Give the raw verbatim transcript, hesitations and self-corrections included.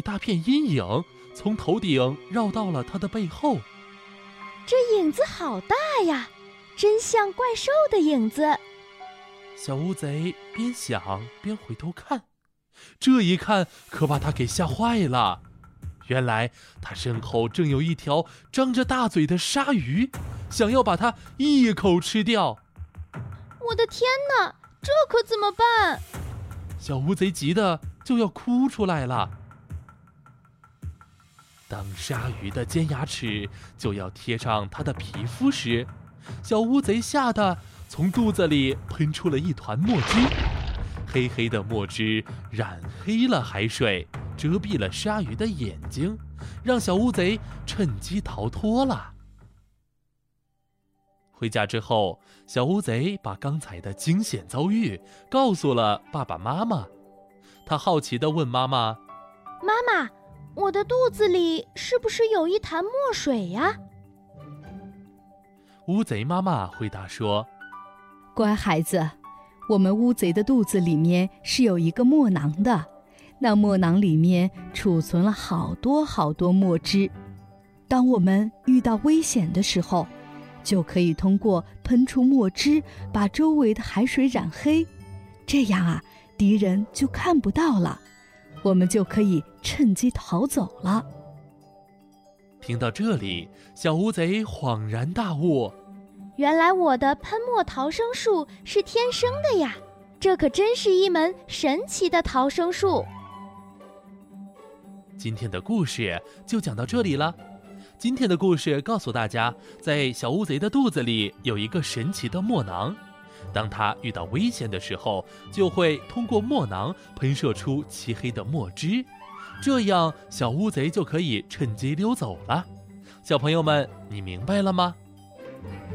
大片阴影从头顶绕到了他的背后。 这影子好大呀，真像怪兽的影子。 小乌贼边想边回头看，这一看可把他给吓坏了。原来他身后正有一条张着大嘴的鲨鱼，想要把它一口吃掉。 我的天哪，这可怎么办？ 小乌贼急得就要哭出来了。当鲨鱼的尖牙齿就要贴上它的皮肤时，小乌贼吓得从肚子里喷出了一团墨汁，黑黑的墨汁染黑了海水，遮蔽了鲨鱼的眼睛，让小乌贼趁机逃脱了。回家之后，小乌贼把刚才的惊险遭遇告诉了爸爸妈妈。他好奇地问妈妈： 妈妈，我的肚子里是不是有一潭墨水呀？ 乌贼妈妈回答说： 乖孩子，我们乌贼的肚子里面是有一个墨囊的，那墨囊里面储存了好多好多墨汁。当我们遇到危险的时候，就可以通过喷出墨汁把周围的海水染黑，这样啊，敌人就看不到了，我们就可以趁机逃走了。 听到这里，小乌贼恍然大悟， 原来我的喷墨逃生术是天生的呀，这可真是一门神奇的逃生术。 今天的故事就讲到这里了。今天的故事告诉大家，在小乌贼的肚子里有一个神奇的墨囊，当它遇到危险的时候，就会通过墨囊喷射出漆黑的墨汁，这样小乌贼就可以趁机溜走了。小朋友们，你明白了吗？